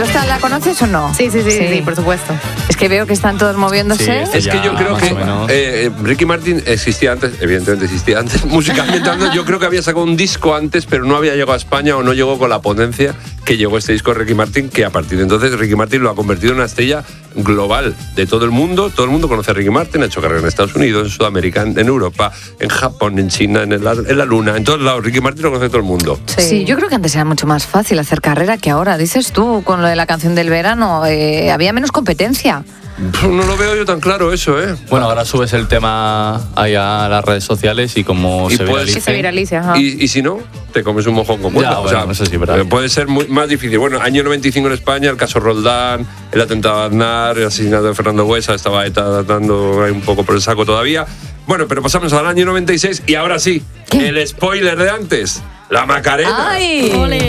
¿Tú esta la conoces o no? Sí, por supuesto. Es que veo que están todos moviéndose. Sí, es que yo creo que Ricky Martin existía antes, evidentemente existía antes, musicalmente hablando. Yo creo que había sacado un disco antes, pero no había llegado a España o no llegó con la potencia que llegó este disco de Ricky Martin, que a partir de entonces Ricky Martin lo ha convertido en una estrella global de todo el mundo conoce a Ricky Martin, ha hecho carrera en Estados Unidos, en Sudamérica, en Europa, en Japón, en China, en la Luna, en todos lados. Ricky Martin lo conoce todo el mundo. Sí, yo creo que antes era mucho más fácil hacer carrera que ahora. Dices tú, con lo de la canción del verano, había menos competencia. No lo veo yo tan claro eso, ¿eh? Bueno, ahora subes el tema ahí a las redes sociales y como se viralice. Ajá. Y si no, te comes un mojón con cuerda. Bueno, eso sí, verdad. Puede ser más difícil. Bueno, año 95 en España, el caso Roldán, el atentado a Aznar, el asesinato de Fernando Buesa, estaba ETA dando ahí un poco por el saco todavía. Bueno, pero pasamos al año 96 y ahora sí, el spoiler de antes, la Macarena. ¡Ay! ¡Ole!